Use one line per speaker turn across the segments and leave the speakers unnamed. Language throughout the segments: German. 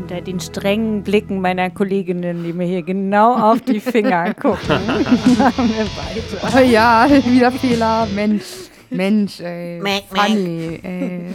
unter den strengen Blicken meiner Kolleginnen, die mir hier genau auf die Finger gucken.
Oh ja, wieder Fehler. Mensch, ey. Funny, ey.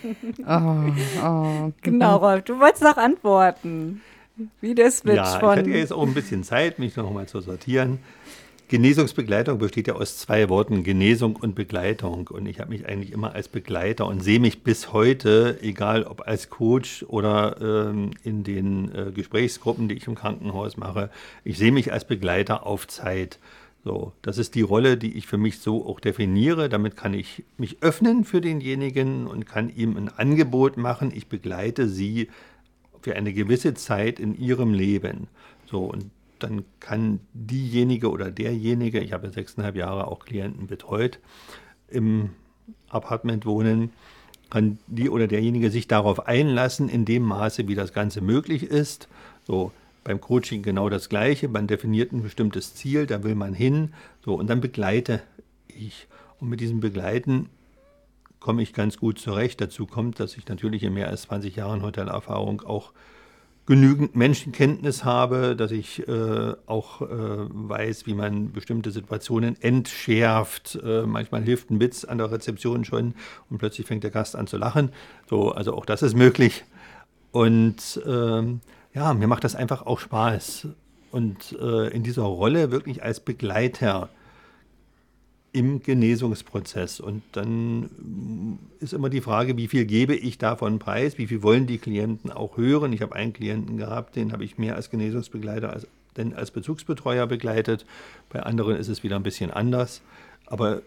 Oh.
Genau, Rolf, du wolltest noch antworten. Wie der Switch
Ja, ich
von...
hatte jetzt auch ein bisschen Zeit, mich noch mal zu sortieren. Genesungsbegleitung besteht ja aus 2 Worten, Genesung und Begleitung. Und ich habe mich eigentlich immer als Begleiter und sehe mich bis heute, egal ob als Coach oder in den Gesprächsgruppen, die ich im Krankenhaus mache, ich sehe mich als Begleiter auf Zeit. So, das ist die Rolle, die ich für mich so auch definiere. Damit kann ich mich öffnen für denjenigen und kann ihm ein Angebot machen. Ich begleite sie für eine gewisse Zeit in ihrem Leben. So, und dann kann diejenige oder derjenige, ich habe 6,5 Jahre auch Klienten betreut, im Apartment wohnen, kann die oder derjenige sich darauf einlassen, in dem Maße, wie das Ganze möglich ist. So, beim Coaching genau das Gleiche, man definiert ein bestimmtes Ziel, da will man hin, so, und dann begleite ich. Und mit diesem Begleiten komme ich ganz gut zurecht. Dazu kommt, dass ich natürlich in mehr als 20 Jahren Hotelerfahrung auch genügend Menschenkenntnis habe, dass ich auch weiß, wie man bestimmte Situationen entschärft. Manchmal hilft ein Witz an der Rezeption schon und plötzlich fängt der Gast an zu lachen. So, also auch das ist möglich. Und ja, mir macht das einfach auch Spaß. Und in dieser Rolle wirklich als Begleiter im Genesungsprozess. Und dann ist immer die Frage, wie viel gebe ich davon preis, wie viel wollen die Klienten auch hören. Ich habe einen Klienten gehabt, den habe ich mehr als Genesungsbegleiter denn als Bezugsbetreuer begleitet. Bei anderen ist es wieder ein bisschen anders. Aber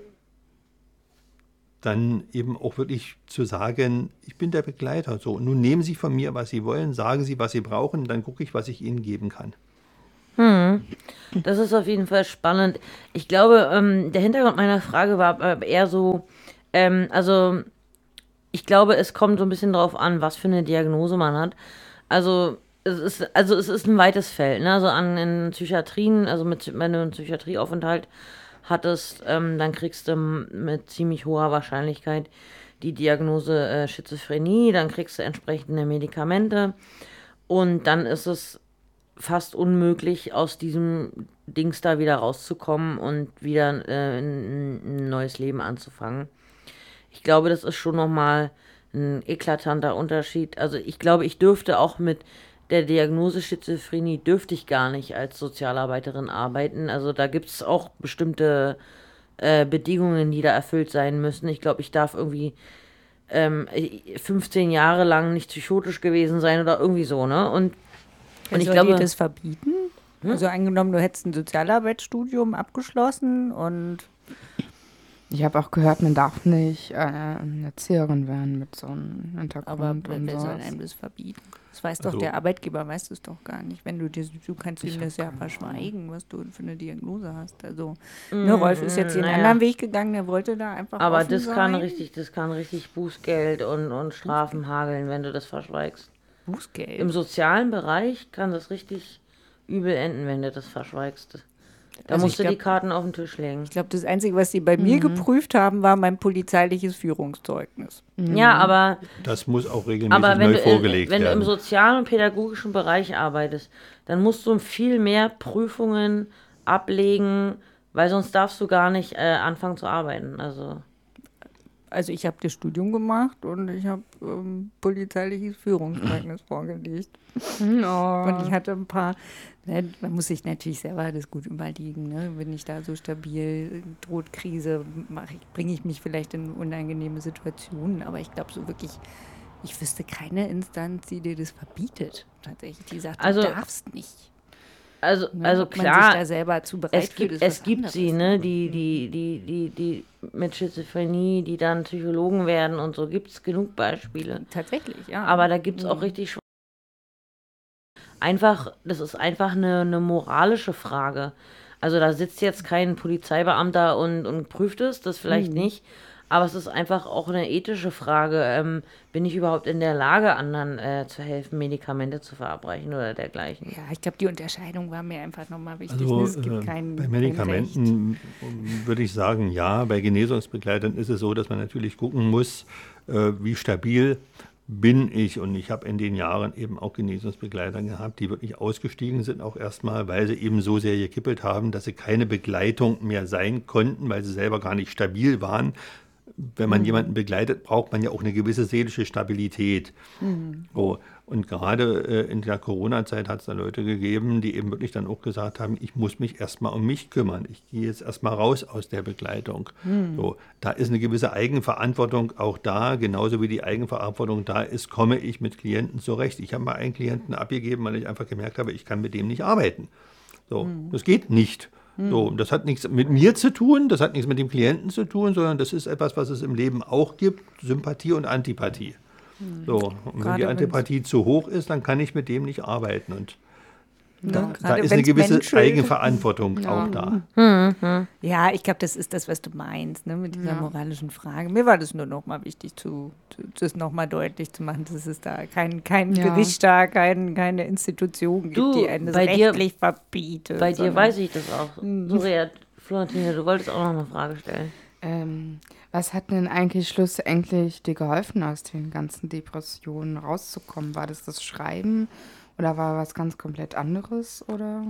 dann eben auch wirklich zu sagen, ich bin der Begleiter. So, nun nehmen Sie von mir, was Sie wollen, sagen Sie, was Sie brauchen, dann gucke ich, was ich Ihnen geben kann.
Das ist auf jeden Fall spannend. Ich glaube, der Hintergrund meiner Frage war eher so, also ich glaube, es kommt so ein bisschen drauf an, was für eine Diagnose man hat. Also es ist ein weites Feld, ne? Also in Psychiatrien, also wenn du einen Psychiatrieaufenthalt hattest, dann kriegst du mit ziemlich hoher Wahrscheinlichkeit die Diagnose Schizophrenie, dann kriegst du entsprechende Medikamente und dann ist es fast unmöglich, aus diesem Dings da wieder rauszukommen und wieder ein neues Leben anzufangen. Ich glaube, das ist schon nochmal ein eklatanter Unterschied. Also ich glaube, ich dürfte auch mit der Diagnose Schizophrenie dürfte ich gar nicht als Sozialarbeiterin arbeiten. Also da gibt es auch bestimmte Bedingungen, die da erfüllt sein müssen. Ich glaube, ich darf irgendwie 15 Jahre lang nicht psychotisch gewesen sein oder irgendwie so, ne? Und ich
soll
glaube,
die das verbieten? Also angenommen, du hättest ein Sozialarbeitsstudium abgeschlossen und...
Ich habe auch gehört, man darf nicht Erzieherin werden mit so einem
Aber
Hintergrund und
wer soll
sowas.
einem das verbieten? Das weiß doch
Also-
der Arbeitgeber, weiß es doch gar nicht. Wenn du kannst ihm das ja verschweigen, was du für eine Diagnose hast. Also, ne, Rolf ist jetzt den
naja.
anderen Weg gegangen, der wollte da einfach
aber
offen
das
sein.
kann richtig Bußgeld und Strafen hageln, wenn du das verschweigst.
Bußgeld.
Im sozialen Bereich kann das richtig übel enden, wenn du das verschweigst. Da
Also
musst du
ich
die
glaub-
Karten auf den Tisch legen.
Ich glaube, das Einzige, was sie bei mir geprüft haben, war mein polizeiliches Führungszeugnis.
Ja, aber
Das muss auch regelmäßig
wenn
neu vorgelegt
wenn du im
werden.
sozialen und pädagogischen Bereich arbeitest, dann musst du viel mehr Prüfungen ablegen, weil sonst darfst du gar nicht anfangen zu arbeiten.
Also ich habe das Studium gemacht und ich habe polizeiliches Führungszeugnis vorgelegt. Und ich hatte ein paar, ne, man muss sich natürlich selber das gut überlegen, ne? Bin ich da so stabil, droht Krise, bringe ich mich vielleicht in unangenehme Situationen, aber ich glaube so wirklich, ich wüsste keine Instanz, die dir das verbietet, tatsächlich, die sagt,
Also-
du darfst nicht.
Also
Ob man sich
klar,
da selber zu bereit fühlt, ist
es
was
gibt
anderes.
sie, ne, die mit Schizophrenie, die dann Psychologen werden und so, gibt es genug Beispiele.
Tatsächlich, ja.
Aber da gibt es auch richtig das ist einfach eine moralische Frage. Also da sitzt jetzt kein Polizeibeamter und prüft es, das vielleicht nicht. Aber es ist einfach auch eine ethische Frage. Bin ich überhaupt in der Lage, anderen zu helfen, Medikamente zu verabreichen oder dergleichen?
Ja, ich glaube, die Unterscheidung war mir einfach nochmal wichtig.
Also
Ne? Es gibt
bei
kein
Medikamenten würde ich sagen, ja. Bei Genesungsbegleitern ist es so, dass man natürlich gucken muss, wie stabil bin ich. Und ich habe in den Jahren eben auch Genesungsbegleiter gehabt, die wirklich ausgestiegen sind, auch erstmal, weil sie eben so sehr gekippelt haben, dass sie keine Begleitung mehr sein konnten, weil sie selber gar nicht stabil waren. Wenn man jemanden begleitet, braucht man ja auch eine gewisse seelische Stabilität. So. Und gerade in der Corona-Zeit hat es da Leute gegeben, die eben wirklich dann auch gesagt haben, ich muss mich erstmal um mich kümmern. Ich gehe jetzt erstmal raus aus der Begleitung. So, da ist eine gewisse Eigenverantwortung auch da, genauso wie die Eigenverantwortung da ist, komme ich mit Klienten zurecht. Ich habe mal einen Klienten abgegeben, weil ich einfach gemerkt habe, ich kann mit dem nicht arbeiten. So, das geht nicht. So, das hat nichts mit mir zu tun, das hat nichts mit dem Klienten zu tun, sondern das ist etwas, was es im Leben auch gibt, Sympathie und Antipathie. So, und wenn die Antipathie zu hoch ist, dann kann ich mit dem nicht arbeiten. Und da ist eine gewisse Eigenverantwortung auch da.
Ja, ich glaube, das ist das, was du meinst, ne, mit dieser moralischen Frage. Mir war das nur noch mal wichtig, das noch mal deutlich zu machen, dass es da kein Gericht da, keine Institution gibt, die einen das rechtlich verbietet.
Bei dir weiß ich das auch. So, Florentine, du wolltest auch noch eine Frage stellen.
Was hat denn eigentlich schlussendlich dir geholfen, aus den ganzen Depressionen rauszukommen? War das Schreiben oder war was ganz komplett anderes? Oder?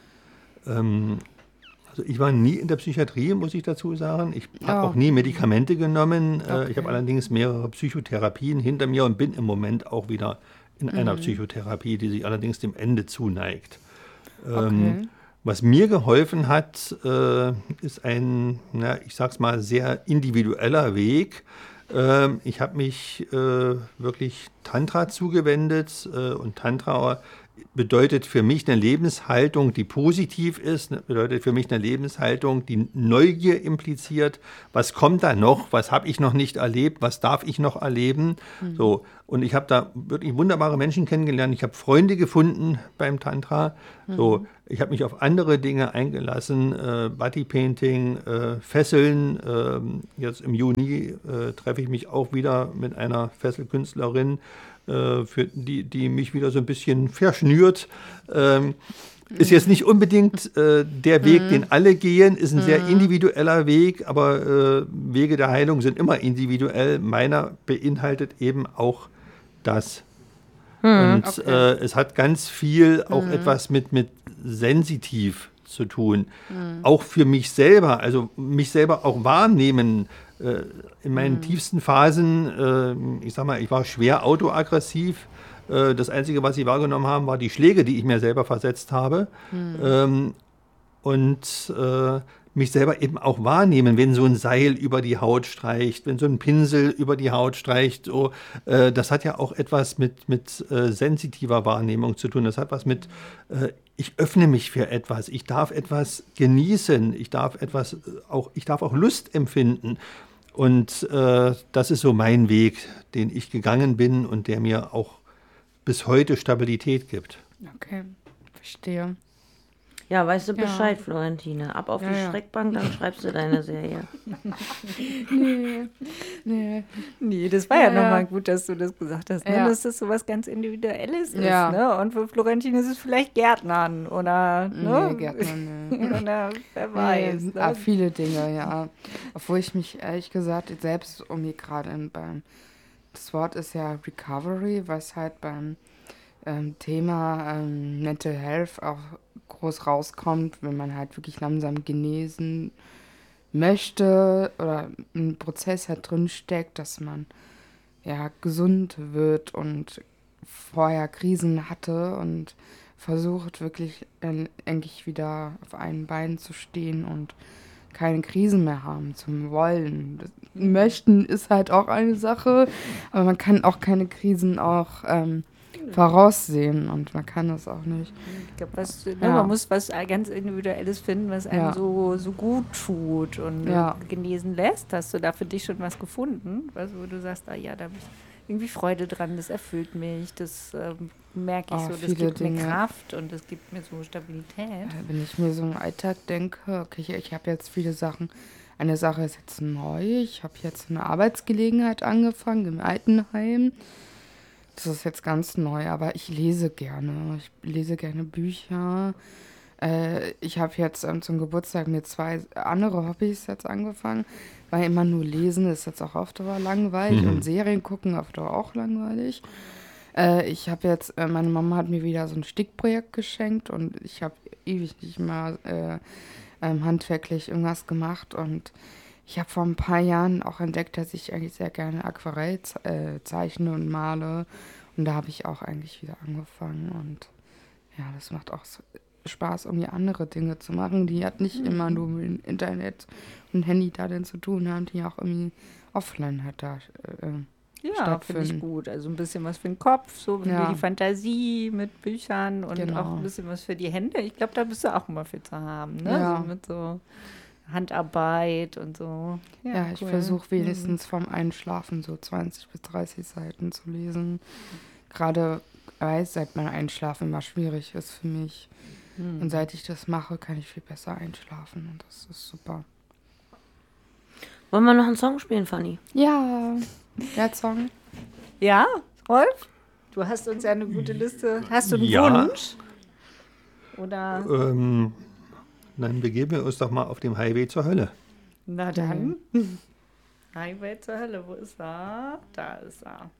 Also ich war nie in der Psychiatrie, muss ich dazu sagen. Ich habe auch nie Medikamente genommen. Okay. Ich habe allerdings mehrere Psychotherapien hinter mir und bin im Moment auch wieder in einer Psychotherapie, die sich allerdings dem Ende zuneigt. Was mir geholfen hat, ist ein, ich sag's mal, sehr individueller Weg. Ich habe mich wirklich Tantra zugewendet und Tantra bedeutet für mich eine Lebenshaltung, die positiv ist, bedeutet für mich eine Lebenshaltung, die Neugier impliziert. Was kommt da noch? Was habe ich noch nicht erlebt? Was darf ich noch erleben? So, und ich habe da wirklich wunderbare Menschen kennengelernt. Ich habe Freunde gefunden beim Tantra. So, ich habe mich auf andere Dinge eingelassen, Bodypainting, Fesseln. Jetzt im Juni treffe ich mich auch wieder mit einer Fesselkünstlerin, die mich wieder so ein bisschen verschnürt. Ist jetzt nicht unbedingt der Weg, den alle gehen, ist ein sehr individueller Weg, aber Wege der Heilung sind immer individuell. Meiner beinhaltet eben auch das. Und es hat ganz viel auch etwas mit sensitiv zu tun. Auch für mich selber, also mich selber auch wahrnehmen. In meinen tiefsten Phasen, ich sag mal, ich war schwer autoaggressiv. Das Einzige, was ich wahrgenommen habe, war die Schläge, die ich mir selber versetzt habe. Und mich selber eben auch wahrnehmen, wenn so ein Seil über die Haut streicht, wenn so ein Pinsel über die Haut streicht. So, das hat ja auch etwas mit sensitiver Wahrnehmung zu tun. Das hat was mit, ich öffne mich für etwas, ich darf etwas genießen, ich darf auch Lust empfinden. Und das ist so mein Weg, den ich gegangen bin und der mir auch bis heute Stabilität gibt.
Okay, verstehe.
Ja, weißt du Bescheid, Florentine. Ab auf die Schreckbank, dann schreibst du deine Serie.
Nee, das war ja nochmal gut, dass du das gesagt hast, ne? Dass das so was ganz Individuelles ist. Ne? Und für Florentine ist es vielleicht Gärtnern oder, ne?
Nee, Gärtnern,
oder wer weiß.
Nee, ne? Viele Dinge, ja. Obwohl ich mich ehrlich gesagt selbst gerade das Wort ist ja Recovery, was halt beim Thema Mental Health auch groß rauskommt, wenn man halt wirklich langsam genesen möchte oder ein Prozess halt drin steckt, dass man gesund wird und vorher Krisen hatte und versucht wirklich eigentlich wieder auf einen Bein zu stehen und keine Krisen mehr haben zum Wollen. Das Möchten ist halt auch eine Sache, aber man kann auch keine Krisen auch voraussehen und man kann das auch nicht.
Ich glaube, man muss was ganz Individuelles finden, was einem so gut tut und genesen lässt. Hast du da für dich schon was gefunden, wo du sagst, da habe ich irgendwie Freude dran, das erfüllt mich, das merke ich so, das gibt mir Kraft und das gibt mir so Stabilität.
Wenn ich mir so im Alltag denke, okay, ich habe jetzt viele Sachen, eine Sache ist jetzt neu, ich habe jetzt eine Arbeitsgelegenheit angefangen im Altenheim. Das ist jetzt ganz neu, aber ich lese gerne. Ich lese gerne Bücher. Ich habe jetzt zum Geburtstag mir 2 andere Hobbys jetzt angefangen, weil immer nur lesen ist jetzt auch auf Dauer langweilig und Serien gucken auf Dauer auch langweilig. Ich habe jetzt, meine Mama hat mir wieder so ein Stickprojekt geschenkt und ich habe ewig nicht mal handwerklich irgendwas gemacht und ich habe vor ein paar Jahren auch entdeckt, dass ich eigentlich sehr gerne Aquarell zeichne und male und da habe ich auch eigentlich wieder angefangen und ja, das macht auch Spaß, irgendwie andere Dinge zu machen, die halt nicht immer nur mit dem Internet und Handy da denn zu tun haben, die auch irgendwie offline halt da
Ja, finde ich gut. Also ein bisschen was für den Kopf, so für
Ja.
die Fantasie mit Büchern und
Genau.
auch ein bisschen was für die Hände. Ich glaube, da bist du auch immer viel zu haben, ne?
Ja.
So mit so Handarbeit und so.
Ja, ich
cool.
versuche wenigstens vom Einschlafen so 20 bis 30 Seiten zu lesen. Gerade seit mein Einschlafen immer schwierig ist für mich. Und seit ich das mache, kann ich viel besser einschlafen und das ist super.
Wollen wir noch einen Song spielen, Fanny?
Ja, der Song.
Ja, Rolf? Du hast uns ja eine gute Liste. Hast du einen
Ja.
Wunsch? Oder?
Dann begeben wir uns doch mal auf dem Highway zur Hölle.
Na dann. Highway zur Hölle, wo ist er? Da ist er.